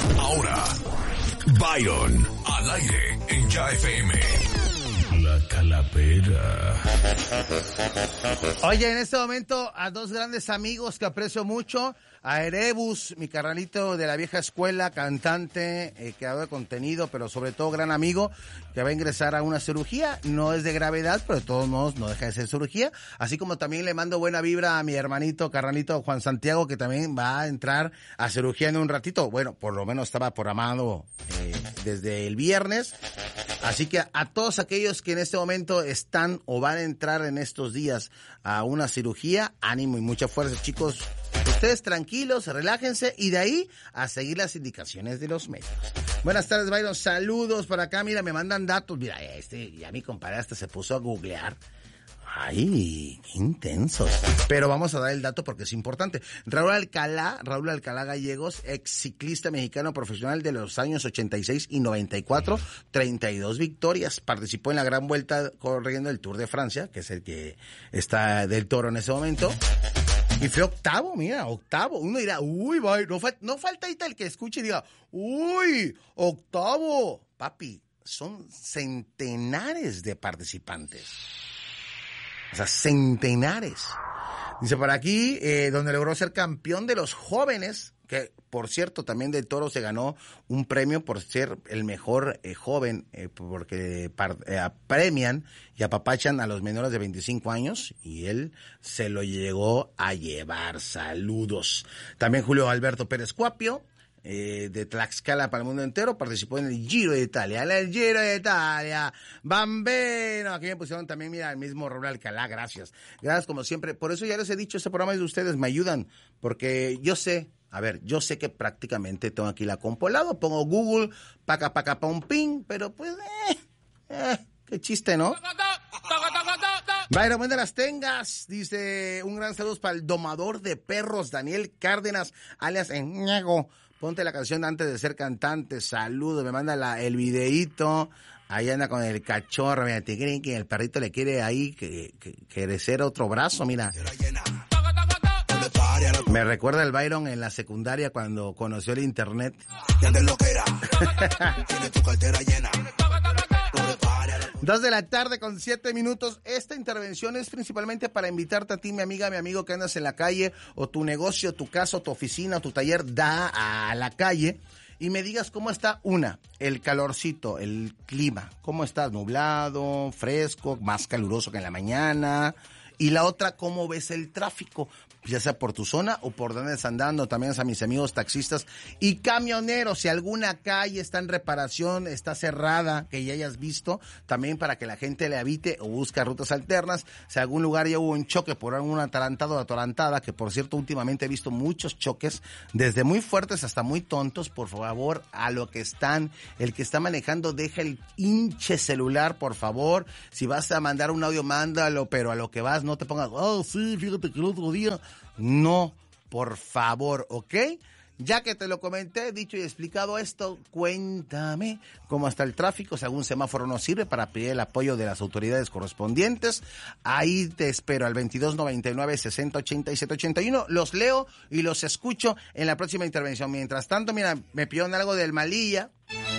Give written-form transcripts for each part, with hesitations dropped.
Ahora, Byron, al aire en Ya FM. La Calavera. Oye, en este momento a dos grandes amigos que aprecio mucho, a Erebus, mi carnalito de la vieja escuela, cantante, creador de contenido, pero sobre todo gran amigo, que va a ingresar a una cirugía. No es de gravedad, pero de todos modos no deja de ser cirugía. Así como también le mando buena vibra a mi hermanito, carnalito Juan Santiago, que también va a entrar a cirugía en un ratito. Bueno, por lo menos estaba programado desde el viernes. Así que a todos aquellos que en este momento están o van a entrar en estos días a una cirugía, ánimo y mucha fuerza, chicos. Ustedes tranquilos, relájense y de ahí a seguir las indicaciones de los médicos. Buenas tardes, Byron. Saludos por acá. Mira, me mandan datos. Mira, ya mi compadre hasta se puso a googlear. Ay, qué intensos. Pero vamos a dar el dato porque es importante. Raúl Alcalá Gallegos, ex ciclista mexicano profesional de los años 86 y 94, 32 victorias. Participó en la gran vuelta corriendo el Tour de Francia, que es el que está del Toro en ese momento. Y fue octavo, mira, octavo. Uno dirá, uy, no falta ahí el que escuche y diga, uy, octavo. Papi, son centenares de participantes. O sea, centenares. Dice por aquí, donde logró ser campeón de los jóvenes, que por cierto también del Toro se ganó un premio por ser el mejor joven, porque premian y apapachan a los menores de 25 años y él se lo llegó a llevar. Saludos. También Julio Alberto Pérez Cuapio, de Tlaxcala para el mundo entero, participó en el Giro de Italia. Bambino, aquí me pusieron también, mira, el mismo Raúl Alcalá, gracias como siempre. Por eso ya les he dicho, este programa es de ustedes, me ayudan, porque yo sé que prácticamente tengo aquí la compo al lado, pongo Google, paca, pum, ping, pero pues, qué chiste, ¿no? Byron, buenas las tengas, dice, un gran saludo para el domador de perros, Daniel Cárdenas, alias Ñago. Ponte la canción antes de ser cantante, saludos, me manda el videíto, ahí anda con el cachorro, mira, te creen que el perrito le quiere ahí que crecer otro brazo, mira. Me recuerda el Byron en la secundaria cuando conoció el internet. Tiene tu cartera llena. 2 de la tarde con 7 minutos. Esta intervención es principalmente para invitarte a ti, mi amiga, mi amigo, que andas en la calle, o tu negocio, tu casa, tu oficina, tu taller, da a la calle y me digas cómo está el calorcito, el clima, cómo está, nublado, fresco, más caluroso que en la mañana. Y la otra, cómo ves el tráfico, ya sea por tu zona o por donde estás andando. También a mis amigos taxistas y camioneros, si alguna calle está en reparación, está cerrada, que ya hayas visto, también para que la gente le habite o busque rutas alternas. Si algún lugar ya hubo un choque por algún atarantado o atarantada, que por cierto últimamente he visto muchos choques, desde muy fuertes hasta muy tontos, por favor, a lo que están, el que está manejando, deja el hinche celular, por favor. Si vas a mandar un audio, mándalo, pero a lo que vas, no te pongas, sí, fíjate que el otro día. No, por favor, ¿ok? Ya que te lo comenté, dicho y explicado esto, cuéntame cómo está el tráfico, si algún semáforo no sirve para pedir el apoyo de las autoridades correspondientes. Ahí te espero al 2299-608781. Los leo y los escucho en la próxima intervención. Mientras tanto, mira, me pidieron algo del Malilla.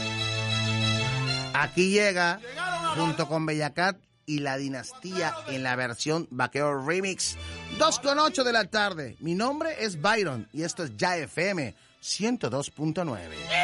Aquí llega, junto con Bellacat y La Dinastía en la versión Vaquero Remix, 2:08 de la tarde. Mi nombre es Byron y esto es Ya FM 102.9.